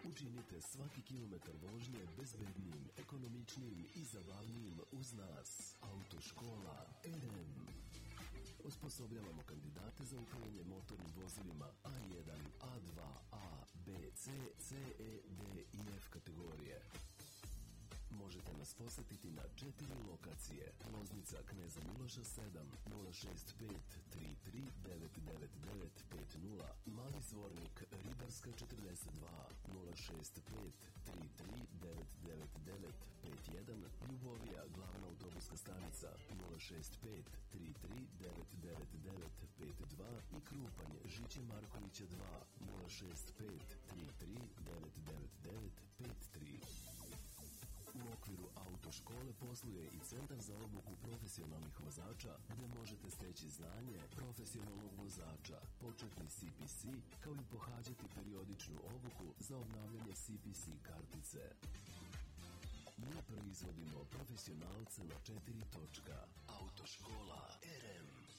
Učinite svaki kilometar vožnje bezbednijim, ekonomičnijim i zabavnijim uz nas. Autoškola RM. Osposobljavamo kandidate za upravljanje motornim vozilima A1, A2, A, B, C, CE, D i F kategorije. Možete nas posetiti na 4 lokacije. Loznica Kneza Miloša 7, 065 33 999 50. Mali Zvornik Ribarska 42, 065 33 999 51. Ljubovija Glavna autobuska stanica 065 33 999 52. I Krupanj Žiće Markovića 2, 065 33 999 53. U okviru autoškole posluje i Centar za obuku profesionalnih vozača gde možete steći znanje profesionalnog vozača, početni CPC, kao i pohađati periodičnu obuku za obnavljanje CPC kartice. Mi proizvodimo profesionalce na 4 točka. Autoškola RM.